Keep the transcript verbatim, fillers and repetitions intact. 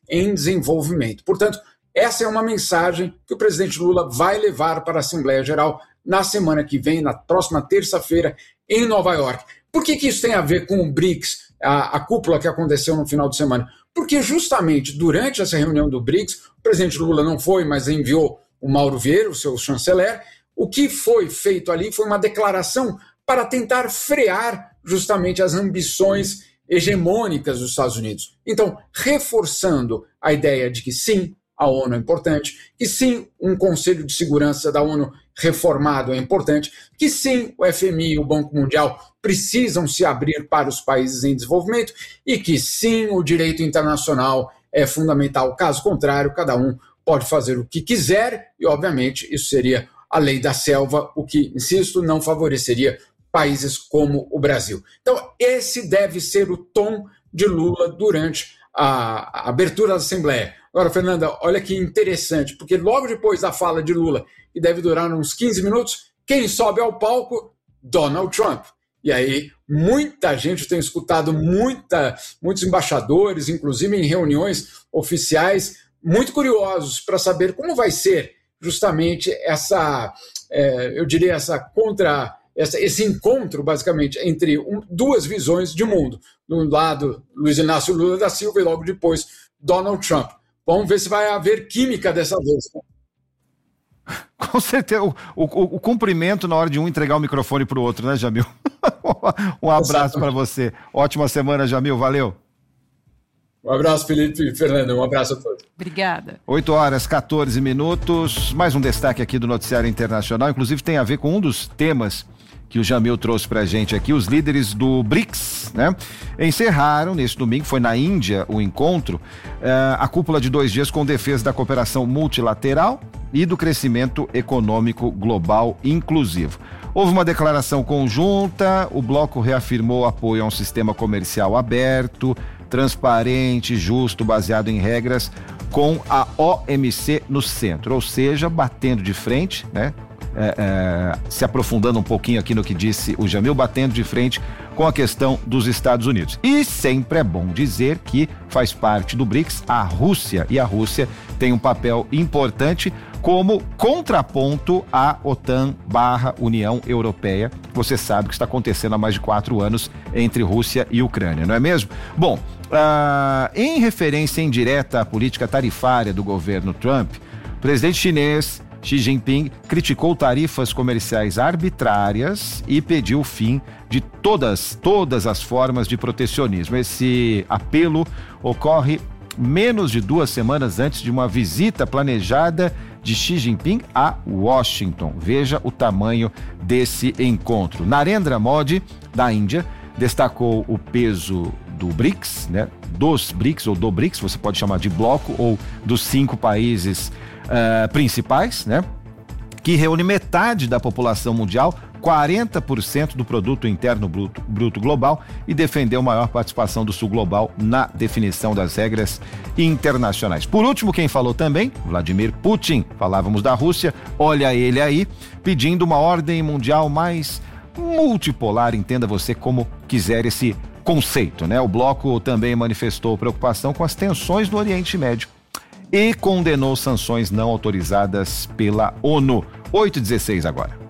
em desenvolvimento. Portanto, essa é uma mensagem que o presidente Lula vai levar para a Assembleia Geral na semana que vem, na próxima terça-feira, em Nova York. Por que, que isso tem a ver com o BRICS, a, a cúpula que aconteceu no final de semana? Porque justamente durante essa reunião do BRICS, o presidente Lula não foi, mas enviou o Mauro Vieira, o seu chanceler. O que foi feito ali foi uma declaração para tentar frear justamente as ambições hegemônicas dos Estados Unidos. Então, reforçando a ideia de que sim, a ONU é importante, que sim, um Conselho de Segurança da ONU reformado é importante, que sim, o F M I e o Banco Mundial precisam se abrir para os países em desenvolvimento e que sim, o direito internacional é fundamental. Caso contrário, cada um pode fazer o que quiser e, obviamente, isso seria a lei da selva, o que, insisto, não favoreceria países como o Brasil. Então, esse deve ser o tom de Lula durante a, a abertura da Assembleia. Agora, Fernanda, olha que interessante, porque logo depois da fala de Lula, que deve durar uns quinze minutos, quem sobe ao palco? Donald Trump. E aí, muita gente tem escutado, muita, muitos embaixadores, inclusive em reuniões oficiais, muito curiosos para saber como vai ser justamente essa, é, eu diria, essa contra... esse encontro, basicamente, entre um, duas visões de mundo. De um lado, Luiz Inácio Lula da Silva e logo depois, Donald Trump. Vamos ver se vai haver química dessa vez. Com certeza. O, o, o cumprimento na hora de um entregar o microfone para o outro, né, Jamil? Um abraço para você. Ótima semana, Jamil. Valeu. Um abraço, Felipe e Fernanda. Um abraço a todos. Obrigada. oito horas, quatorze minutos. Mais um destaque aqui do Noticiário Internacional. Inclusive tem a ver com um dos temas que o Jamil trouxe pra gente aqui. Os líderes do BRICS, né, encerraram neste domingo, foi na Índia o encontro, uh, a cúpula de dois dias com defesa da cooperação multilateral e do crescimento econômico global inclusivo. Houve uma declaração conjunta, o bloco reafirmou apoio a um sistema comercial aberto, transparente, justo, baseado em regras, com a O M C no centro, ou seja, batendo de frente, né? É, é, se aprofundando um pouquinho aqui no que disse o Jamil, batendo de frente com a questão dos Estados Unidos. E sempre é bom dizer que faz parte do BRICS a Rússia, e a Rússia tem um papel importante como contraponto à OTAN barra União Europeia. Você sabe que está acontecendo há mais de quatro anos entre Rússia e Ucrânia, não é mesmo? Bom, uh, em referência indireta à política tarifária do governo Trump, o presidente chinês Xi Jinping criticou tarifas comerciais arbitrárias e pediu o fim de todas, todas as formas de protecionismo. Esse apelo ocorre menos de duas semanas antes de uma visita planejada de Xi Jinping a Washington. Veja o tamanho desse encontro. Narendra Modi, da Índia, destacou o peso do BRICS, né? Dos BRICS ou do BRICS, você pode chamar de bloco, ou dos cinco países Uh, principais, né? Que reúne metade da população mundial, quarenta por cento do produto interno bruto, bruto global, e defendeu maior participação do sul global na definição das regras internacionais. Por último, quem falou também, Vladimir Putin, falávamos da Rússia, olha ele aí, pedindo uma ordem mundial mais multipolar, entenda você como quiser esse conceito, né? O bloco também manifestou preocupação com as tensões no Oriente Médio e condenou sanções não autorizadas pela ONU. oito e dezesseis agora.